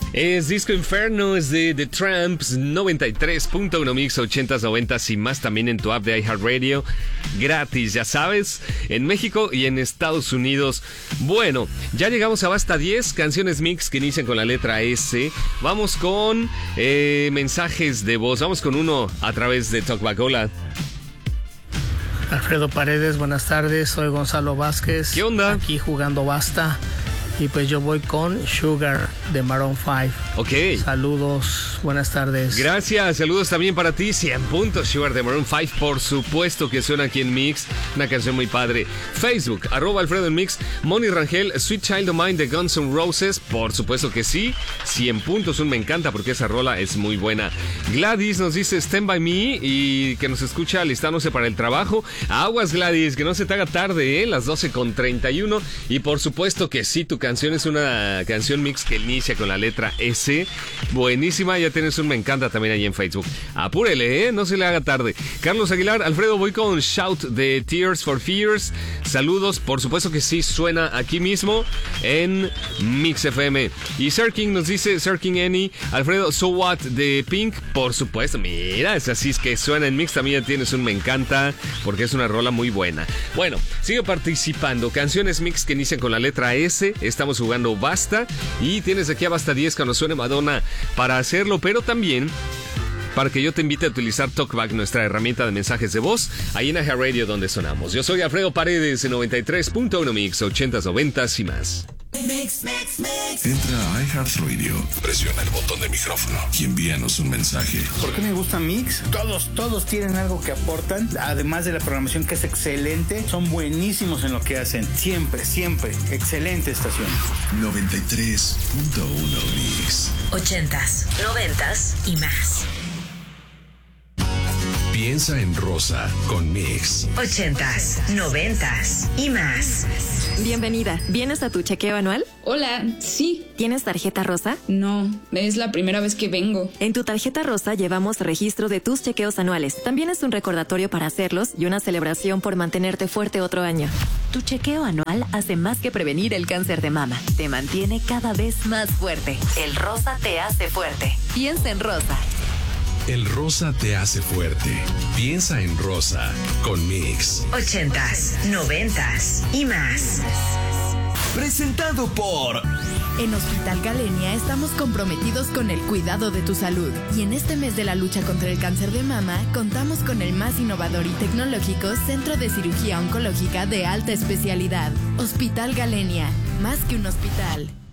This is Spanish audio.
Es Disco Inferno, es de The Tramps, 93.1 Mix, 80s, 90s y más, también en tu app de iHeartRadio, gratis, ya sabes, en México y en Estados Unidos. Bueno, ya llegamos a Basta 10, canciones mix que inician con la letra S. Vamos con mensajes de voz, vamos con uno a través de Talkback. Hola. Alfredo Paredes, buenas tardes, soy Gonzalo Vázquez. ¿Qué onda? Aquí jugando Basta. Y pues yo voy con Sugar de Maroon 5. Ok. Saludos, buenas tardes. Gracias, saludos también para ti. 100 puntos, Sugar de Maroon 5. Por supuesto que suena aquí en Mix. Una canción muy padre. Facebook, @Alfredo en Mix. Moni Rangel, Sweet Child of Mine de Guns N' Roses. Por supuesto que sí. 100 puntos, me encanta porque esa rola es muy buena. Gladys nos dice Stand By Me y que nos escucha alistándose para el trabajo. Aguas, Gladys, que no se te haga tarde, las 12:31. Y por supuesto que sí, tu canción es una canción mix que inicia con la letra S. Buenísima, ya tienes un me encanta también ahí en Facebook. Apúrele, no se le haga tarde. Carlos Aguilar, Alfredo, voy con Shout de Tears for Fears. Saludos, por supuesto que sí, suena aquí mismo en Mix FM. Y Sir King nos dice, Sir King Annie, Alfredo, So What de Pink. Por supuesto, mira, es así, es que suena en Mix, también ya tienes un me encanta, porque es una rola muy buena. Bueno, sigue participando. Canciones mix que inician con la letra S. Estamos jugando Basta y tienes aquí a Basta 10 cuando suene Madonna para hacerlo, pero también para que yo te invite a utilizar TalkBack, nuestra herramienta de mensajes de voz, ahí en iHeartRadio donde sonamos. Yo soy Alfredo Paredes en 93.1 Mix, 80s, 90s y más. Mix. Entra a iHeartRadio, presiona el botón de micrófono y envíanos un mensaje. ¿Por qué me gusta Mix? Todos tienen algo que aportan, además de la programación que es excelente, son buenísimos en lo que hacen, siempre, excelente estación. 93.1 Mix. 80s, 90s y más. Piensa en rosa con Mix. 80s, 90s y más. Bienvenida. ¿Vienes a tu chequeo anual? Hola, sí. ¿Tienes tarjeta rosa? No, es la primera vez que vengo. En tu tarjeta rosa llevamos registro de tus chequeos anuales. También es un recordatorio para hacerlos y una celebración por mantenerte fuerte otro año. Tu chequeo anual hace más que prevenir el cáncer de mama. Te mantiene cada vez más fuerte. El rosa te hace fuerte. Piensa en rosa. El rosa te hace fuerte. Piensa en rosa con Mix. 80s, 90s y más. Presentado por... En Hospital Galenia estamos comprometidos con el cuidado de tu salud. Y en este mes de la lucha contra el cáncer de mama, contamos con el más innovador y tecnológico Centro de Cirugía Oncológica de alta especialidad. Hospital Galenia, más que un hospital.